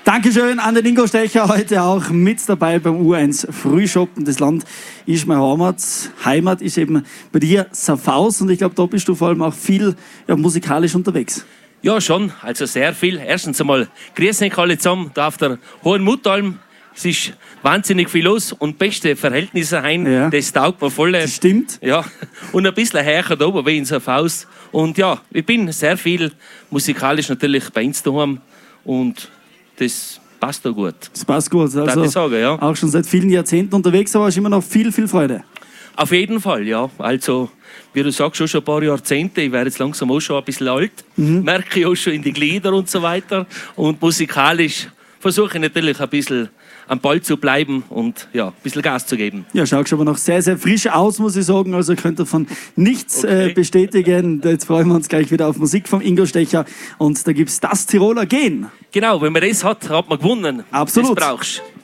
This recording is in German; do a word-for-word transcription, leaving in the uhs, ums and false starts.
Dankeschön an den Ingo Stecher, heute auch mit dabei beim U eins Frühschoppen. Das Land ist meine Heimat. Heimat ist eben bei dir Safhaus und ich glaube, da bist du vor allem auch viel ja, musikalisch unterwegs. Ja, schon, also sehr viel. Erstens einmal, grüß euch alle zusammen, da auf der Hohen Muttalm. Es ist wahnsinnig viel los und beste Verhältnisse ein. Ja. Das taugt mir voll. Das stimmt. Ja, und ein bisschen härter da oben wie in Safhaus. Und ja, ich bin sehr viel musikalisch natürlich bei uns daheim und das passt da gut. Das passt gut. Also ich sagen, ja. Auch schon seit vielen Jahrzehnten unterwegs, aber hast immer noch viel, viel Freude. Auf jeden Fall, ja. Also, wie du sagst, schon, schon ein paar Jahrzehnte. Ich werde jetzt langsam auch schon ein bisschen alt. Mhm. Merke ich auch schon in die Glieder und so weiter. Und musikalisch versuche ich natürlich ein bisschen am Ball zu bleiben und ja, ein bisschen Gas zu geben. Ja, schaut schon aber noch sehr, sehr frisch aus, muss ich sagen. Also könnt ihr von nichts okay. äh, bestätigen. Jetzt freuen wir uns gleich wieder auf Musik vom Ingo Stecher. Und da gibt es das Tiroler Gehen. Genau, wenn man das hat, hat man gewonnen. Absolut. Das brauchst du.